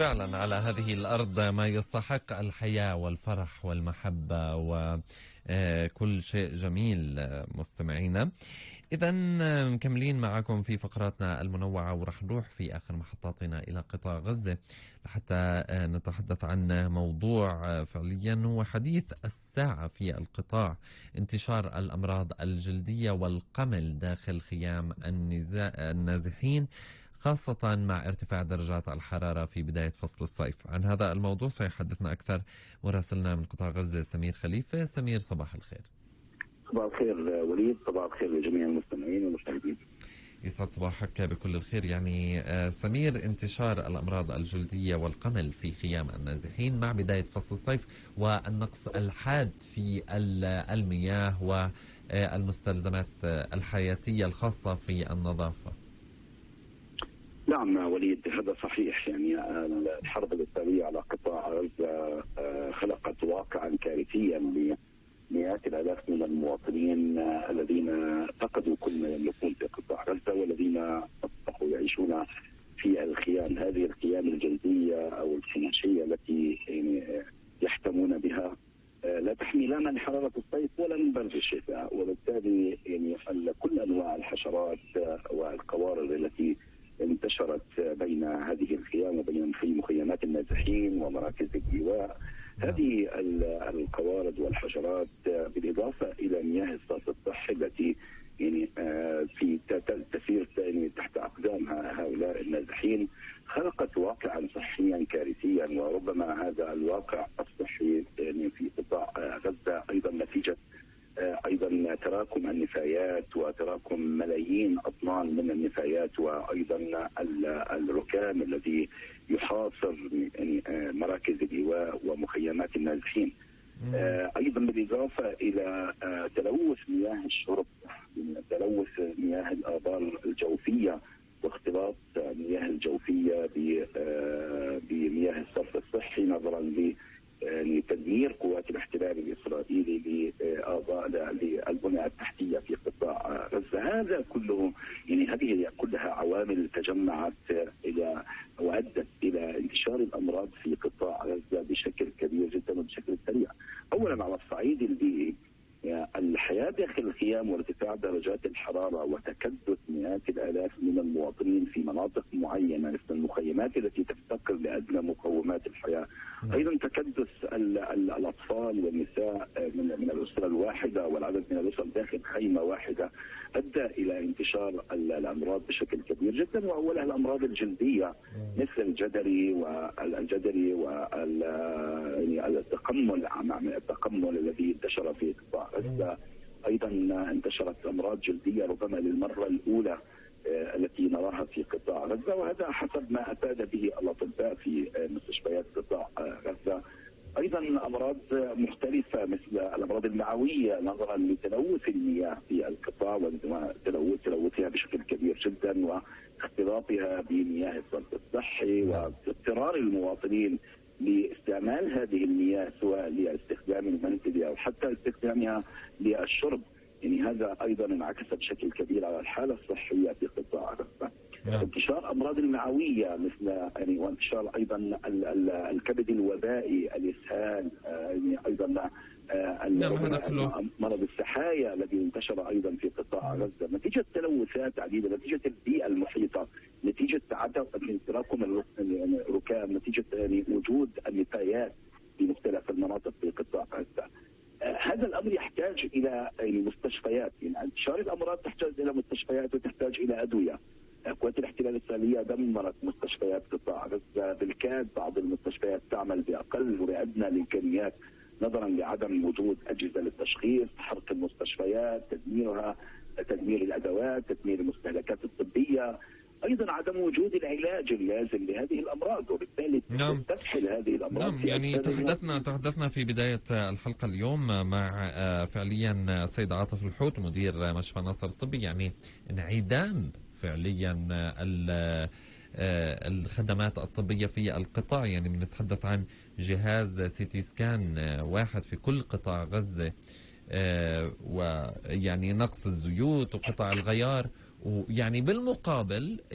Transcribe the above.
فعلا على هذه الأرض ما يستحق الحياة والفرح والمحبة وكل شيء جميل. مستمعينا، إذا مكملين معكم في فقراتنا المنوعة، ورح نروح في آخر محطاتنا إلى قطاع غزة لحتى نتحدث عن موضوع فعليا هو حديث الساعة في القطاع: انتشار الأمراض الجلدية والقمل داخل خيام النازحين، خاصة مع ارتفاع درجات الحرارة في بداية فصل الصيف. عن هذا الموضوع سيحدثنا أكثر مراسلنا من قطاع غزة سمير خليفة. سمير، صباح الخير. صباح الخير وليد، صباح الخير لجميع المستمعين والمشاهدين. يسعد صباحك بكل الخير. يعني سمير، انتشار الأمراض الجلدية والقمل في خيام النازحين مع بداية فصل الصيف والنقص الحاد في المياه والمستلزمات الحياتية الخاصة في النظافة. نعم وليد، هذا صحيح. يعني الحرب الإسرائيلية على قطاع غزة خلقت واقعا كارثيا لمئات الآلاف من المواطنين الذين فقدوا كل ما يملكون في قطاع غزة، والذين أصبحوا يعيشون في الخيام، هذه الخيام الجلدية أو القماشية التي يحتمون بها لا تحمي لا من حرارة الصيف ولا من برد الشتاء، وبالتالي يعني كل أنواع الحشرات والقوارض التي انتشرت بين هذه الخيام وبين في مخيمات النازحين ومراكز الإيواء. هذه القوارض والحشرات بالإضافة إلى مياه الصرف الصحي التي يعني في تسير تحت أقدام هؤلاء النازحين خلقت واقعا صحيا كارثيا. وربما هذا الواقع الصحي يعني في قطاع غزة أيضا نتيجة أيضا تراكم النفايات وتراكم ملايين أطنان من النفايات، وأيضا الركام الذي يحاصر يعني مراكز الإيواء ومخيمات النازحين. أيضا بالإضافة إلى تلوث مياه الشرب، تلوث مياه الآبار الجوفية واختلاط مياه الجوفية بمياه الصرف الصحي نظرا لتدمير قوات الاحتلال الإسرائيلي للبنى التحتية في قطاع غزة. هذا كله يعني هذه كلها عوامل تجمعت إلى وأدت إلى انتشار الأمراض في قطاع غزة بشكل كبير جدا وبشكل سريع. أولا على الصعيد البيئي، الحياة داخل الخيام وارتفاع درجات الحرارة وتكدس مئات الآلاف من المواطنين في مناطق معينة مثل المخيمات التي تفتقر لأدنى مقومات الحياة. أيضا تكدس الأطفال والنساء من الأسرة الواحدة والعدد من الأسر داخل خيمة واحدة أدى إلى انتشار الأمراض بشكل كبير جدا، وأولها الأمراض الجلدية مثل الجدري التقمل الذي انتشر في قطاع غزة. أيضا انتشرت أمراض جلدية ربما للمرة الأولى التي نراها في قطاع غزة، وهذا حسب ما أفاد به الأطباء في مستشفيات قطاع غزة. أيضا أمراض مختلفة مثل الأمراض المعوية نظرا لتلوث المياه في القطاع وتلوثها بشكل كبير جدا واختلاطها بمياه الصرف الصحي واضطرار المواطنين لاستعمال هذه المياه سواء لاستخدام المنزلي أو حتى استخدامها للشرب. يعني هذا أيضا انعكس بشكل كبير على الحالة الصحية في قطاع غزة. انتشار أمراض المعوية مثل يعني وانتشار أيضا الكبد الوبائي، الإسهال، يعني أيضا مرض السحايا الذي انتشر أيضا في قطاع غزة نتيجة تلوثات عديدة، نتيجة البيئة المحيطة، نتيجة تراكم الركام، نتيجة يعني وجود النفايات في مختلف المناطق في قطاع غزة. هذا الامر يحتاج الى مستشفيات، يعني انتشار الامراض تحتاج الى مستشفيات وتحتاج الى ادويه. قوات الاحتلال الاسرائيليه دمرت مستشفيات قطاع غزه بالكاد، بعض المستشفيات تعمل باقل وبادنى الامكانيات نظرا لعدم وجود اجهزه للتشخيص، حرق المستشفيات، تدميرها، تدمير الادوات، تدمير المستهلكات الطبيه، ايضا عدم وجود العلاج اللازم لهذه الامراض، وبالتالي تسهل هذه الامراض. نعم، يعني تحدثنا في بدايه الحلقه اليوم مع فعليا السيد عاطف الحوت مدير مشفى ناصر الطبي، يعني انعدام فعليا الخدمات الطبيه في القطاع. يعني بنتحدث عن جهاز سيتي سكان واحد في كل قطاع غزه، ويعني نقص الزيوت وقطع الغيار، ويعني بالمقابل